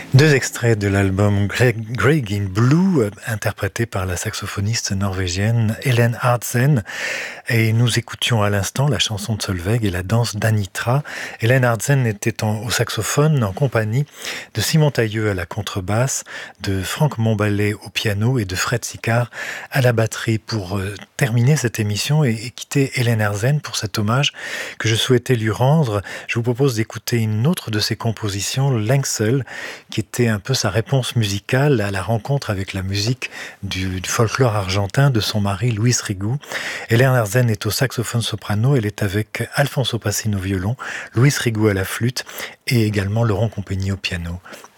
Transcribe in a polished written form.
Deux extraits de l'album Greg in Blue, interprété par la saxophoniste norvégienne Helen Hardsen. Et nous écoutions à l'instant la chanson de Solveig et la danse d'Anitra. Helen Hardsen était au saxophone en compagnie de Simon Tailleux à la contrebasse, de Franck Monballet au piano et de Fred Sicard à la batterie. Pour terminer cette émission et quitter Helen Hardsen pour cet hommage que je souhaitais lui rendre, je vous propose d'écouter une autre de ses compositions, Lengsel, qui était un peu sa réponse musicale à la rencontre avec la musique du folklore argentin de son mari Luis Rigoux. Helen Hardsen est au saxophone soprano, elle est avec Alfonso Pacín au violon, Luis Rigoux à la flûte et également Laurent Compagnie au piano.